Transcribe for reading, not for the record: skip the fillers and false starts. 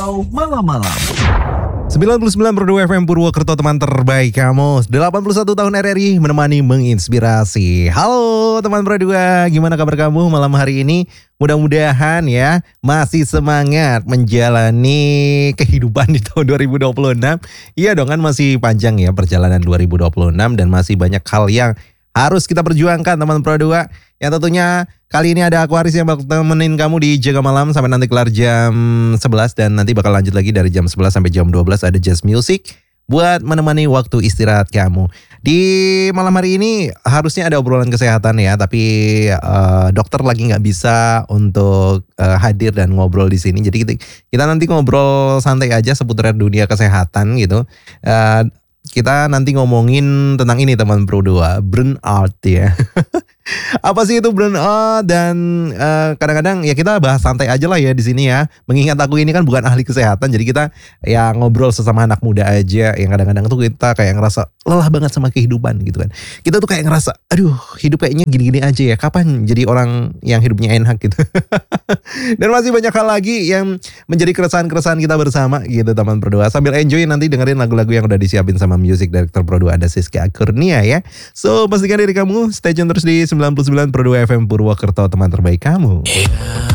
Malam-malam. 99.2 FM Purwokerto, teman terbaik kamu. 81 tahun RRI menemani menginspirasi. Halo teman Pro 2, gimana kabar kamu malam hari ini? Mudah-mudahan ya masih semangat menjalani kehidupan di tahun 2026. Iya dong, kan masih panjang ya perjalanan 2026 dan masih banyak hal yang harus kita perjuangkan teman Pro 2. Yang tentunya kali ini ada Aquaris yang bakal temenin kamu di Jaga Malam sampai nanti kelar jam 11. Dan nanti bakal lanjut lagi dari jam 11 sampai jam 12 ada Jazz Music buat menemani waktu istirahat kamu. Di malam hari ini harusnya ada obrolan kesehatan ya, tapi dokter lagi nggak bisa untuk hadir dan ngobrol di sini. Jadi kita nanti ngobrol santai aja seputar dunia kesehatan gitu. Kita nanti ngomongin tentang ini teman Pro 2, burnout ya. Apa sih itu burnout, dan kadang-kadang ya kita bahas santai aja lah ya di sini ya. Mengingat aku ini kan bukan ahli kesehatan, jadi kita ya ngobrol sesama anak muda aja yang kadang-kadang tuh kita kayak ngerasa lelah banget sama kehidupan gitu kan. Kita tuh kayak ngerasa aduh hidup kayaknya gini-gini aja ya, kapan jadi orang yang hidupnya enak gitu. Dan masih banyak hal lagi yang menjadi keresahan-keresahan kita bersama gitu teman Pro 2. Sambil enjoy nanti dengerin lagu-lagu yang udah disiapin sama Music Director Pro 2, ada Siska Kurnia ya. So pastikan diri kamu stay tune terus di 99 Pro 2 FM Purwokerto, teman terbaik kamu.